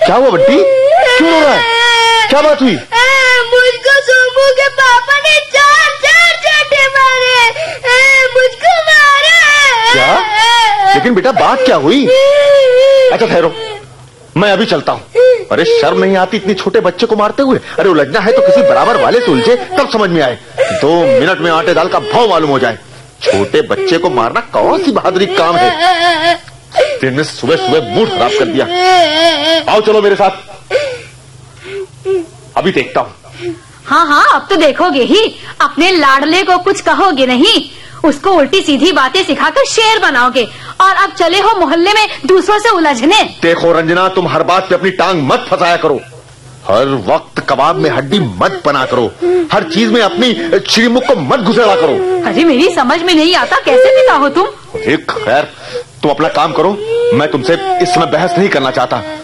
क्या हुआ बंटी, क्यों रो रहा है? क्या बात हुई? मुझको सोमू के पापा ने चार चाटे मारे, मुझको मारा। क्या? लेकिन बेटा बात क्या हुई? अच्छा ठहरो, मैं अभी चलता हूँ। अरे शर्म नहीं आती इतनी छोटे बच्चे को मारते हुए? अरे उलझना है तो किसी बराबर वाले से उलझे, तब समझ में आए। 2 मिनट में आटे दाल का भाव मालूम हो जाए। छोटे बच्चे को मारना कौन सी बहादुरी काम है? तेने सुबह सुबह मूड खराब कर दिया। आओ चलो मेरे साथ, अभी देखता हूँ। हाँ हाँ, अब तो देखोगे ही। अपने लाडले को कुछ कहोगे नहीं, उसको उल्टी सीधी बातें सिखाकर शेर बनाओगे, और अब चले हो मोहल्ले में दूसरों से उलझने। देखो रंजना, तुम हर बात पे अपनी टांग मत फंसाया करो। हर वक्त कबाब में हड्डी मत बना करो। हर चीज में अपनी चिड़मुख को मत घुसेड़ा करो। अरे मेरी समझ में नहीं आता, कैसे पिता हो तुम? खैर तुम अपना काम करो, मैं तुमसे इस समय बहस नहीं करना चाहता।